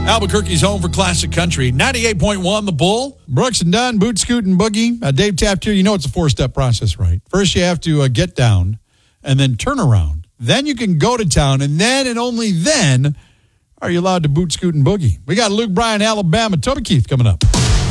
Albuquerque's home for classic country. 98.1 The Bull. Brooks and Dunn, Boot, Scoot, and Boogie. Dave Taft here. You know it's a four-step process, right? First, you have to get down and then turn around. Then you can go to town, and then and only then are you allowed to boot, scoot, and boogie. We got Luke Bryan, Alabama. Toby Keith coming up.